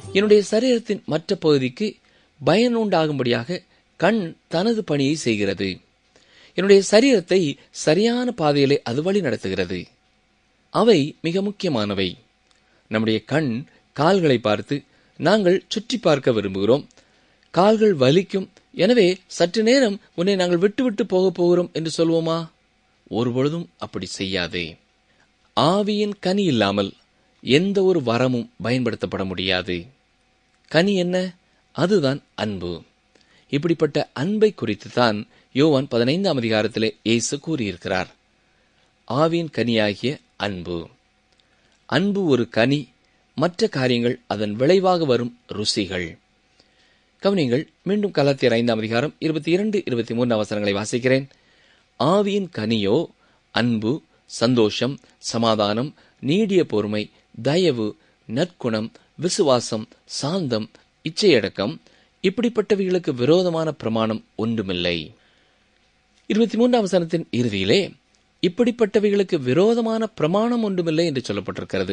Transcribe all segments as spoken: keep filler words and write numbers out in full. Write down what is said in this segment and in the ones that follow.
என்னுடைய சரீரத்தின் மற்ற பகுதிக்கு பயன் உண்டாகும்படியாக கண் தனது பணியை செய்கிறது. என்னுடைய சரீரத்தை சரியான பாதையிலே அது வழி நடத்துகிறது. அவை மிக முக்கியமானவை. நம்முடைய கண் கால்களை பார்த்து நாங்கள் சுற்றி பார்க்க விரும்புகிறோம். கால்கள் வலிக்கும், எனவே சற்று நேரம் உன்னை நாங்கள் விட்டுவிட்டு போக போகிறோம் என்று சொல்வோமா? ஒருபொழுதும் அப்படி செய்யாதே. ஆவியின் கனி இல்லாமல் எந்த ஒரு வரமும் பயன்படுத்தப்பட முடியாது. கனி என்ன? அதுதான் அன்பு. இப்படிப்பட்ட அன்பை குறித்துத்தான் யோவான் பதினைந்தாம் அதிகாரத்திலே இயேசு கூறியிருக்கிறார். ஆவியின் கனியாகிய அன்பு. அன்பு ஒரு கனி, மற்ற காரியங்கள் அதன் விளைவாக வரும் ருசிகள். கவனியங்கள், மீண்டும் கலாத்தியர் ஐந்தாம் அதிகாரம் இருபத்தி இரண்டு இருபத்தி மூன்று அவசரங்களை வாசிக்கிறேன். ஆவியின் கனியோ அன்பு, சந்தோஷம், சமாதானம், நீடிய பொறுமை, தயவு, நற்குணம், விசுவாசம், சாந்தம், இச்சையடக்கம். இப்படிப்பட்டவைகளுக்கு விரோதமான பிரமாணம் ஒன்றுமில்லை. இருபத்தி மூன்றாம் வசனத்தின் இறுதியிலே இப்படிப்பட்டவைகளுக்கு விரோதமான பிரமாணம் ஒன்றுமில்லை என்று சொல்லப்பட்டிருக்கிறது.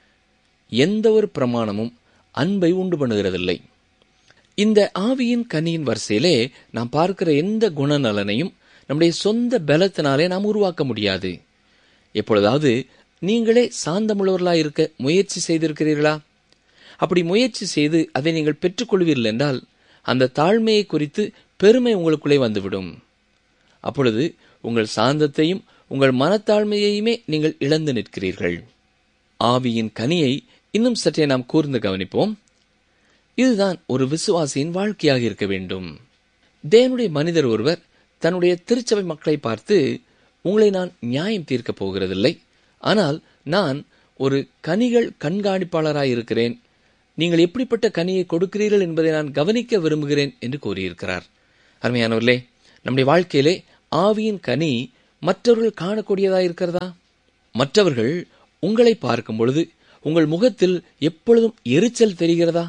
எந்த ஒரு பிரமாணமும் அன்பை உண்டு பண்ணுகிறதில்லை. இந்த ஆவியின் கனியின் வரிசையிலே நாம் பார்க்கிற எந்த குணநலனையும் நம்முடைய சொந்த பலத்தினாலே நாம் உருவாக்க முடியாது. எப்பொழுதாவது நீங்களே சாந்தமுள்ளவர்களாய் இருக்க முயற்சி செய்திருக்கிறீர்களா? அப்படி முயற்சி செய்து அதை நீங்கள் பெற்றுக்கொள்வீர்கள் என்றால் அந்த தாழ்மையை குறித்து பெருமை உங்களுக்குள்ளே வந்துவிடும். அப்பொழுது உங்கள் சாந்தத்தையும் உங்கள் மனத்தாழ்மையையுமே நீங்கள் இழந்து நிற்கிறீர்கள். ஆவியின் கனியை இன்னும் சற்றே நாம் கூர்ந்து கவனிப்போம். இதுதான் ஒரு விசுவாசியின் வாழ்க்கையாக இருக்க வேண்டும். தேவனுடைய மனிதர் ஒருவர் தன்னுடைய திருச்சபை மக்களை பார்த்து, உங்களை நான் நியாயம் தீர்க்கப் போகிறதில்லை, ஆனால் நான் ஒரு கனிகள் கண்காணிப்பாளராய் இருக்கிறேன், நீங்கள் எப்படிப்பட்ட கனியை கொடுக்கிறீர்கள் என்பதை நான் கவனிக்க விரும்புகிறேன் என்று கூறியிருக்கிறார். அருமையானவர்களே, நம்முடைய வாழ்க்கையிலே ஆவியின் கனி மற்றவர்கள் காணக்கூடியதாக இருக்கிறதா? மற்றவர்கள் உங்களை பார்க்கும் பொழுது உங்கள் முகத்தில் எப்பொழுதும் எரிச்சல் தெரிகிறதா?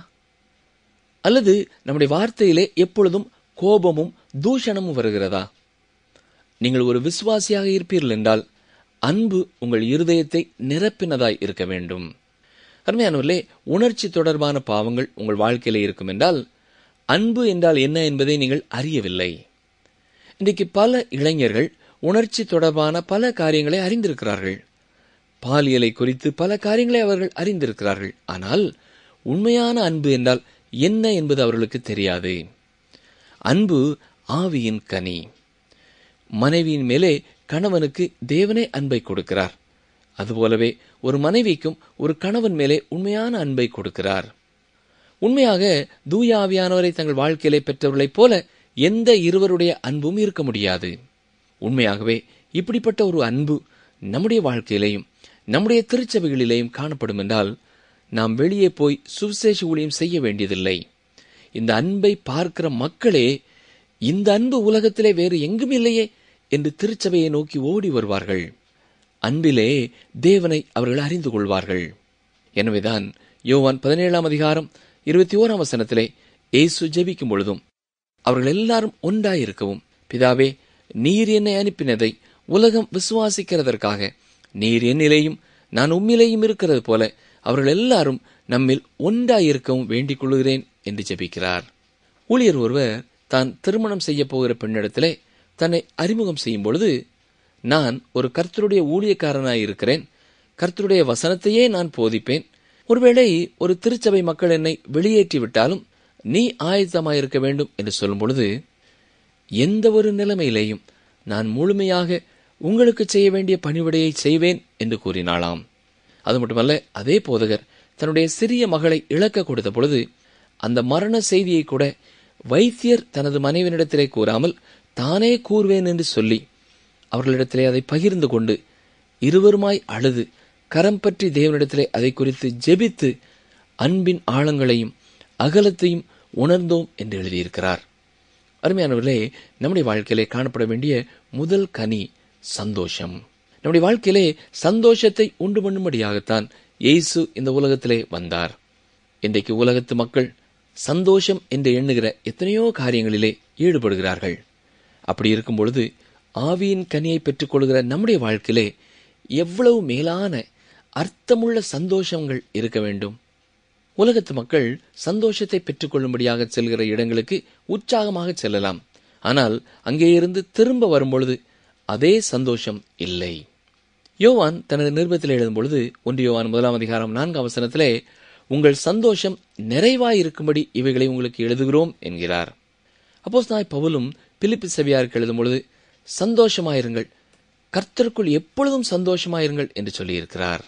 அல்லது நம்முடைய வார்த்தையிலே எப்பொழுதும் கோபமும் தூஷணமும் வருகிறதா? நீங்கள் ஒரு விசுவாசியாக இருப்பீர்கள் என்றால் அன்பு உங்கள் இருதயத்தை நிரப்பினதாய் இருக்க வேண்டும். அருமையானவர்களே, உணர்ச்சி தொடர்பான பாவங்கள் உங்கள் வாழ்க்கையிலே இருக்கும் என்றால் அன்பு என்றால் என்ன என்பதை நீங்கள் அறியவில்லை. இன்றைக்கு பல இளைஞர்கள் உணர்ச்சி தொடர்பான பல காரியங்களை அறிந்திருக்கிறார்கள். பாலியலை குறித்து பல காரியங்களை அவர்கள் அறிந்திருக்கிறார்கள். ஆனால் உண்மையான அன்பு என்றால் என்ன என்பது அவர்களுக்கு தெரியாது. அன்பு ஆவியின் கனி. மனைவியின் மேலே கணவனுக்கு தேவனே அன்பை கொடுக்கிறார். அதுபோலவே ஒரு மனைவிக்கும் ஒரு கணவன் மேலே உண்மையான அன்பை கொடுக்கிறார். உண்மையாக தூய ஆவியானவரை தங்கள் வாழ்க்கையிலே பெற்றவர்களைப் போல எந்த இருவருடைய அன்பும் இருக்க முடியாது. உண்மையாகவே இப்படிப்பட்ட ஒரு அன்பு நம்முடைய வாழ்க்கையிலேயும் நம்முடைய திருச்சபைகளிலேயும் காணப்படும் என்றால் நாம் வெளியே போய் சுவிசேஷ ஊழியம் செய்ய வேண்டியதில்லை. இந்த அன்பை பார்க்கிற மக்களே, இந்த அன்பு உலகத்திலே வேறு எங்கும் இல்லையே என்று திருச்சபையை நோக்கி ஓடி வருவார்கள். அன்பிலே தேவனை அவர்கள் அறிந்து கொள்வார்கள். எனவேதான் யோவான் பதினேழாம் அதிகாரம் இருபத்தி ஓராம் வசனத்திலே இயேசு ஜெபிக்கும் பொழுதும் அவர்கள் எல்லாரும் ஒன்றாயிருக்கவும், பிதாவே, நீர் என்னை அனுப்பினதை உலகம் விசுவாசிக்கிறதற்காக நீர் என்னிலேயும் நான் உம்மிலேயும் இருக்கிறது போல அவர்கள் எல்லாரும் நம்மில் ஒன்றாயிருக்கவும் வேண்டிக் கொள்கிறேன் என்று ஜெபிக்கிறார். ஊழியர் ஒருவர் தான் திருமணம் செய்ய போகிற பெண்ணிடத்திலே தன்னை அறிமுகம் செய்யும் பொழுது, நான் ஒரு கர்த்தருடைய ஊழியக்காரனாய் இருக்கிறேன், கர்த்தருடைய வசனத்தையே நான் போதிப்பேன், ஒருவேளை ஒரு திருச்சபை மக்கள் என்னை வெளியேற்றிவிட்டாலும் நீ ஆயத்தமாயிருக்க வேண்டும் என்று சொல்லும் பொழுது, எந்த ஒரு நிலைமையிலேயும் நான் முழுமையாக உங்களுக்கு செய்ய வேண்டிய பணிவிடையை செய்வேன் என்று கூறினாளாம். அது மட்டுமல்ல, அதே போதகர் தன்னுடைய சிறிய மகளை இழக்க கொடுத்த பொழுது அந்த மரண செய்தியை கூட வைத்தியர் தனது மனைவியிடத்திலே கூறாமல் தானே கூறுவேன் என்று சொல்லி அவர்களிடத்திலே அதை பகிர்ந்து கொண்டு இருவருமாய் அழுது கரம் பற்றி தேவனிடத்திலே அதை குறித்து ஜெபித்து அன்பின் ஆழங்களையும் அகலத்தையும் உணர்ந்தோம் என்று எழுதியிருக்கிறார். அருமையானவர்களே, நம்முடைய வாழ்க்கையிலே காணப்பட வேண்டிய முதல் கனி சந்தோஷம். நம்முடைய வாழ்க்கையிலே சந்தோஷத்தை உண்டு பண்ணும்படியாகத்தான் இயேசு இந்த உலகத்திலே வந்தார். இன்றைக்கு உலகத்து மக்கள் சந்தோஷம் என்று எண்ணுகிற எத்தனையோ காரியங்களிலே ஈடுபடுகிறார்கள். அப்படி இருக்கும் பொழுது ஆவியின் கனியை பெற்றுக் கொள்கிற நம்முடைய வாழ்க்கையிலே எவ்வளவு மேலான அர்த்தமுள்ள சந்தோஷங்கள் இருக்க வேண்டும். உலகத்து மக்கள் சந்தோஷத்தை பெற்றுக் கொள்ளும்படியாக செல்கிற இடங்களுக்கு உற்சாகமாக செல்லலாம். ஆனால் அங்கே இருந்து திரும்ப வரும்பொழுது அதே சந்தோஷம் இல்லை. யோவான் தனது நிருபத்தில் எழுதும் பொழுது ஒன்று யோவான் முதலாம் அதிகாரம் நான்காம் வசனத்திலே, உங்கள் சந்தோஷம் நிறைவாயிருக்கும்படி இவைகளை உங்களுக்கு எழுதுகிறோம் என்கிறார். அப்போஸ்தலனாகிய பவுலும் பிலிப்பி சபையாருக்கு எழுதும் பொழுது, சந்தோஷமாயிருங்கள், கர்த்தருக்குள் எப்பொழுதும் சந்தோஷமாயிருங்கள் என்று சொல்லியிருக்கிறார்.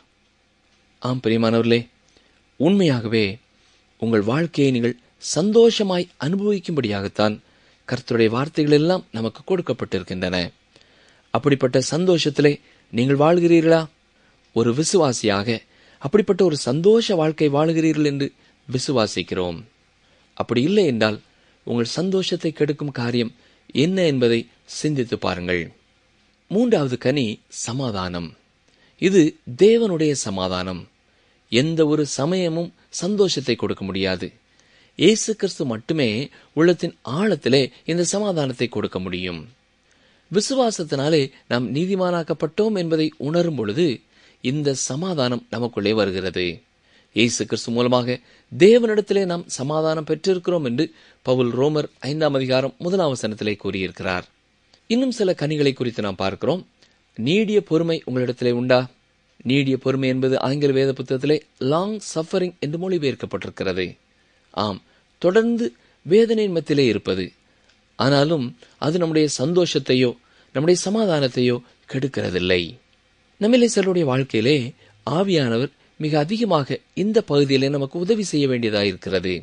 ஆம் பிரியமானவர்களே, உண்மையாகவே உங்கள் வாழ்க்கையை நீங்கள் சந்தோஷமாய் அனுபவிக்கும்படியாகத்தான் கர்த்தருடைய வார்த்தைகள் எல்லாம் நமக்கு கொடுக்கப்பட்டிருக்கின்றன. அப்படிப்பட்ட சந்தோஷத்திலே நீங்கள் வாழ்கிறீர்களா? ஒரு விசுவாசியாக அப்படிப்பட்ட ஒரு சந்தோஷ வாழ்க்கை வாழுகிறீர்கள் என்று விசுவாசிக்கிறோம். அப்படி இல்லை என்றால் உங்கள் சந்தோஷத்தை கெடுக்கும் காரியம் என்ன என்பதை சிந்தித்து பாருங்கள். மூன்றாவது கனி சமாதானம். இது தேவனுடைய சமாதானம். எந்த ஒரு சமயமும் சந்தோஷத்தை கொடுக்க முடியாது. இயேசு கிறிஸ்து மட்டுமே உள்ளத்தின் ஆழத்திலே இந்த சமாதானத்தை கொடுக்க முடியும். விசுவாசத்தினாலே நாம் நீதிமானாக்கப்பட்டோம் என்பதை உணரும் பொழுது இந்த சமாதானம் நமக்குள்ளே வருகிறது. இயேசு கிறிஸ்து மூலமாக தேவனிடத்திலே நாம் சமாதானம் பெற்றிருக்கிறோம் என்று பவுல் ரோமர் ஐந்தாம் அதிகாரம் முதலாம் வசனத்திலே கூறியிருக்கிறார். இன்னும் சில கனிகளை குறித்து நாம் பார்க்கிறோம். நீடிய பொறுமை உங்களிடத்திலே உண்டா? நீடிய பொறுமை என்பது ஆங்கில வேத புத்தகத்திலே லாங் சஃபரிங் என்று மொழிபெயர்க்கப்பட்டிருக்கிறது. ஆம், தொடர்ந்து வேதனையின் மத்தியிலே இருப்பது. ஆனாலும் அது நம்முடைய சந்தோஷத்தையோ நம்முடைய சமாதானத்தையோ கெடுக்கிறதில்லை. நம்மிலே சிலருடைய வாழ்க்கையிலே ஆவியானவர் மிக அதிகமாக இந்த பகுதியிலே நமக்கு உதவி செய்ய வேண்டியதாயிருக்கிறது.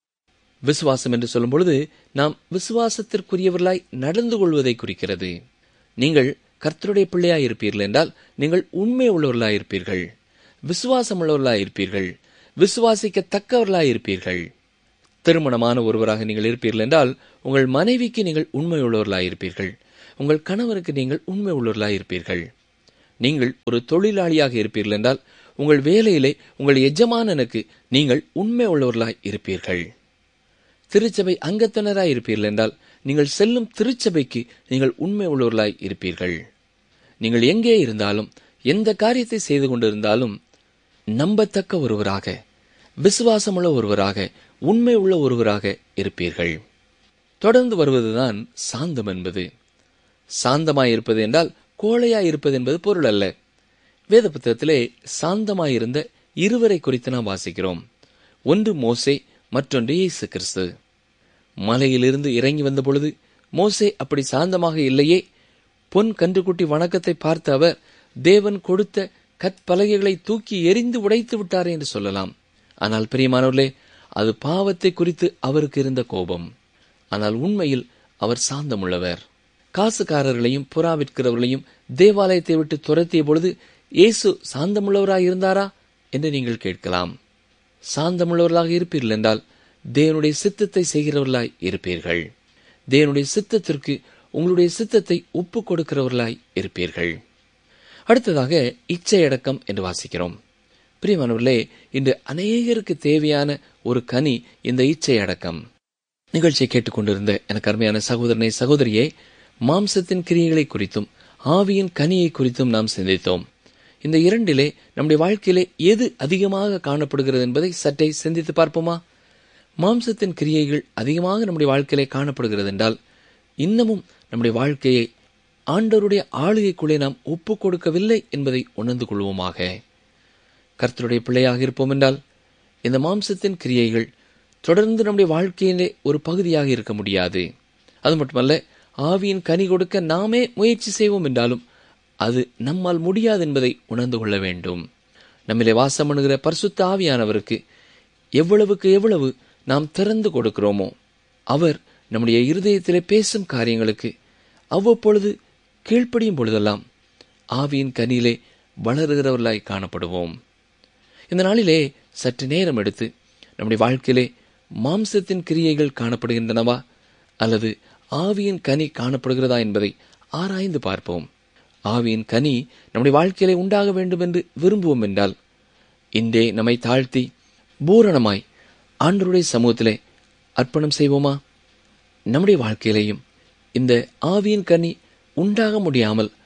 விசுவாசம் என்று சொல்லும் பொழுது நாம் விசுவாசத்திற்குரியவர்களாய் நடந்து கொள்வதை குறிக்கிறது. நீங்கள் கர்த்தருடைய பிள்ளையாய் இருப்பீர்கள் என்றால் நீங்கள் உண்மை உள்ளவர்களாய் இருப்பீர்கள், விசுவாசம் உள்ளவர்களாய் இருப்பீர்கள், விசுவாசிக்கத்தக்கவர்களாய் இருப்பீர்கள். திருமணமான ஒருவராக நீங்கள் இருப்பீர்கள் என்றால் உங்கள் மனைவிக்கு நீங்கள் உண்மை உள்ளவர்களாய் இருப்பீர்கள், உங்கள் கணவருக்கு நீங்கள் உண்மை உள்ளவர்களாய் இருப்பீர்கள். நீங்கள் ஒரு தொழிலாளியாக இருப்பீர்கள் என்றால் உங்கள் வேலையிலே உங்கள் எஜமானனுக்கு நீங்கள் உண்மை உள்ளவர்களாய் இருப்பீர்கள். திருச்சபை அங்கத்தினராய் இருப்பீர்கள் என்றால் நீங்கள் செல்லும் திருச்சபைக்கு நீங்கள் உண்மை உள்ளவர்களாய் இருப்பீர்கள். நீங்கள் எங்கே இருந்தாலும் எந்த காரியத்தை செய்து கொண்டிருந்தாலும் நம்பத்தக்க ஒருவராக, விசுவாசமுள்ள ஒருவராக, உண்மை உள்ள ஒருவராக இருப்பீர்கள். தொடர்ந்து வருவதுதான் சாந்தம் என்பது. சாந்தமாயிருப்பது என்றால் கோழையாயிருப்பது என்பது பொருள் அல்ல. வேத புத்தகத்திலே சாந்தமாயிருந்த இருவரை குறித்து நாம் வாசிக்கிறோம். ஒன்று மோசே, மற்றொன்று இயேசு கிறிஸ்து. மலையிலிருந்து இறங்கி வந்த பொழுது மோசே அப்படி சாந்தமாக இல்லையே. பொன் கன்றுக்குட்டி வணக்கத்தை பார்த்த அவர் தேவன் கொடுத்த கற்பலகைகளை தூக்கி எரிந்து உடைத்து விட்டாரே என்று சொல்லலாம். ஆனால் பிரியமானவர்களே, அது பாவத்தை குறித்து அவருக்கு இருந்த கோபம். ஆனால் உண்மையில் அவர் சாந்தமுள்ளவர். காசுக்காரர்களையும் புறா விற்கிறவர்களையும் தேவாலயத்தை விட்டு துரத்திய பொழுது இயேசு சாந்தமுள்ளவராக இருந்தாரா என்று நீங்கள் கேட்கலாம். சாந்தமுள்ளவர்களாக இருப்பீர்கள் என்றால் தேவனுடைய சித்தத்தை செய்கிறவர்களாய் இருப்பீர்கள். தேவனுடைய சித்தத்திற்கு உங்களுடைய சித்தத்தை ஒப்பு கொடுக்கிறவர்களாய் இருப்பீர்கள். அடுத்ததாக இச்சையடக்கம் என்று வாசிக்கிறோம். பிரியமானவர்களே, இன்று அநேகருக்கு தேவையான ஒரு கனி இந்த இச்சையடக்கம். நிகழ்ச்சியை கேட்டுக்கொண்டிருந்த எனக்கு அருமையான சகோதரனை சகோதரியே, மாம்சத்தின் கிரியைகளை குறித்தும் ஆவியின் கனியை குறித்தும் நாம் சிந்தித்தோம். இந்த இரண்டிலே நம்முடைய வாழ்க்கையிலே எது அதிகமாக காணப்படுகிறது என்பதை சற்றே சிந்தித்து பார்ப்போமா? மாம்சத்தின் கிரியைகள் அதிகமாக நம்முடைய வாழ்க்கையிலே காணப்படுகிறது என்றால் இன்னமும் நம்முடைய வாழ்க்கையை ஆண்டவருடைய ஆளுகைக்குள்ளே நாம் ஒப்புக் கொடுக்கவில்லை என்பதை உணர்ந்து கொள்வோமாக. கர்த்தருடைய பிள்ளையாக இருப்போம் என்றால் இந்த மாம்சத்தின் கிரியைகள் தொடர்ந்து நம்முடைய வாழ்க்கையிலே ஒரு பகுதியாக இருக்க முடியாது. அது மட்டுமல்ல, ஆவியின் கனி கொடுக்க நாமே முயற்சி செய்வோம் என்றாலும் அது நம்மால் முடியாது என்பதை உணர்ந்து கொள்ள வேண்டும். நம்மிலே வாசம் பண்ணுகிற பரிசுத்த ஆவியானவருக்கு எவ்வளவுக்கு எவ்வளவு நாம் திறந்து கொடுக்கிறோமோ அவர் நம்முடைய இருதயத்திலே பேசும் காரியங்களுக்கு அவ்வப்பொழுது கீழ்ப்படியும் பொழுதெல்லாம் ஆவியின் கனியிலே வளருகிறவர்களாய் காணப்படுவோம். இந்த நாளிலே சற்று நேரம் எடுத்து நம்முடைய வாழ்க்கையிலே மாம்சத்தின் கிரியைகள் காணப்படுகின்றனவா அல்லது ஆவியின் கனி காணப்படுகிறதா என்பதை ஆராய்ந்து பார்ப்போம். ஆவியின் கனி நம்முடைய வாழ்க்கையிலே உண்டாக வேண்டும் என்று விரும்புவோம் என்றால் இன்றே நம்மை தாழ்த்தி பூரணமாய் ஆண்டவருடைய சமூகத்திலே அர்ப்பணம் செய்வோமா? நம்முடைய வாழ்க்கையிலேயும் இந்த ஆவியின் கனி உண்டாக முடியாமல்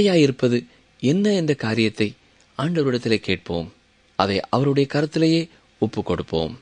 தடையாயிருப்பது என்ன என்ற காரியத்தை ஆண்டவரிடத்திலே கேட்போம். அதை அவருடைய கருத்திலேயே ஒப்புக் கொடுப்போம்.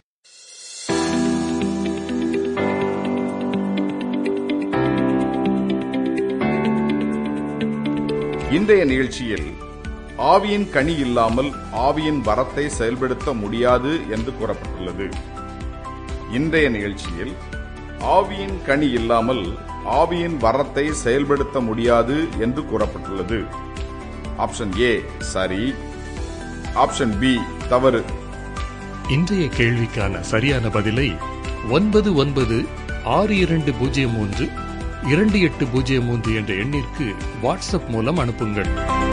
இன்றைய நிகழ்ச்சியில் ஆவியின் கனி இல்லாமல் ஆவியின் வரத்தை செயல்படுத்த முடியாது என்று கூறப்பட்டுள்ளது. இன்றைய நிகழ்ச்சியில் ஆவியின் கனி இல்லாமல் ஆவியின் வரத்தை செயல்படுத்த முடியாது என்று கூறப்பட்டுள்ளது. ஆப்ஷன் ஏ சரி, ஆப்ஷன் பி தவறு. இன்றைய கேள்விக்கான சரியான பதிலை ஒன்பது ஒன்பது ஆறு இரண்டு பூஜ்ஜியம் மூன்று இரண்டு எட்டு பூஜ்ஜியம் மூன்று என்ற எண்ணிற்கு வாட்ஸ்அப் மூலம் அனுப்புங்கள்.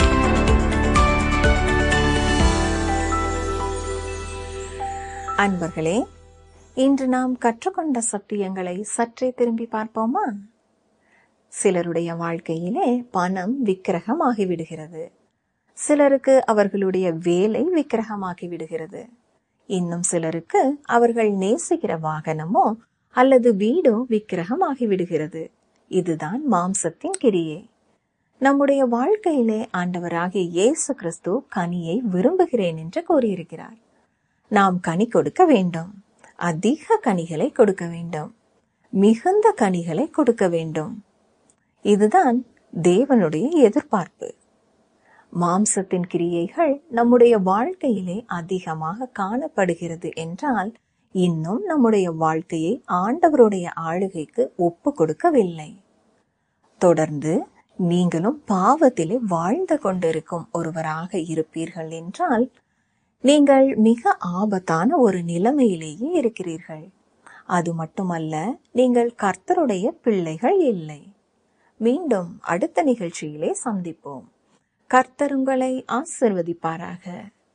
அன்பர்களே, இன்று நாம் கற்றுக்கொண்ட சத்தியங்களை சற்றே திரும்பி பார்ப்போமா? சிலருடைய வாழ்க்கையிலே பணம் விக்கிரகமாகி விடுகிறது. சிலருக்கு அவர்களுடைய வேலை விக்கிரகமாகி விடுகிறது. இன்னும் சிலருக்கு அவர்கள் நேசிக்கிற வாகனமோ அல்லது வீடோ விக்கிரகமாகி விடுகிறது. இதுதான் மாம்சத்தின் கிரியை. நம்முடைய வாழ்க்கையிலே ஆண்டவராகிய இயேசு கிறிஸ்து கனியை விரும்புகிறேன் என்று கூறியிருக்கிறார். நாம் கனி கொடுக்க வேண்டும். அதிக கனிகளை கொடுக்க வேண்டும். மிகுந்த கனிகளை கொடுக்க வேண்டும். இதுதான் தேவனுடைய எதிர்பார்ப்பு. மாம்சத்தின் கிரியைகள் நம்முடைய வாழ்க்கையிலே அதிகமாக காணப்படுகிறது என்றால் இன்னும் நம்முடைய வாழ்க்கையை ஆண்டவருடைய ஆளுகைக்கு ஒப்பு கொடுக்கவில்லை. தொடர்ந்து நீங்களும் பாவத்திலே வாழ்ந்து கொண்டிருக்கும் ஒருவராக இருப்பீர்கள் என்றால் நீங்கள் மிக ஆபத்தான ஒரு நிலைமையிலேயே இருக்கிறீர்கள். அது மட்டுமல்ல, நீங்கள் கர்த்தருடைய பிள்ளைகள் இல்லை. மீண்டும் அடுத்த நிகழ்ச்சியிலே சந்திப்போம். கர்த்தர் உங்களை ஆசீர்வதிப்பாராக.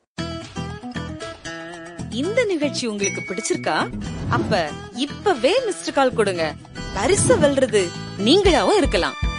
இந்த நிகழ்ச்சி உங்களுக்கு பிடிச்சிருக்கா? அப்ப இப்பவே மிஸ்டர் கால் கொடுங்க. பரிசு வெல்றது நீங்களாவும் இருக்கலாம்.